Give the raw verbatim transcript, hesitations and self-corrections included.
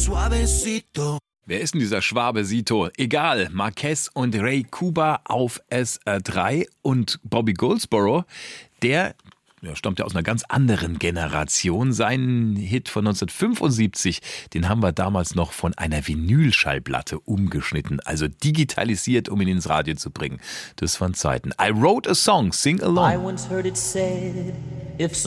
suavecito. Wer ist denn dieser Schwabe Sito? Egal, Marquez und Ray Kuba auf S R drei und Bobby Goldsboro, der, der stammt ja aus einer ganz anderen Generation. Seinen Hit von neunzehnhundertfünfundsiebzig, den haben wir damals noch von einer Vinylschallplatte umgeschnitten, also digitalisiert, um ihn ins Radio zu bringen. Das waren Zeiten. I wrote a song, sing along. I once heard it said, if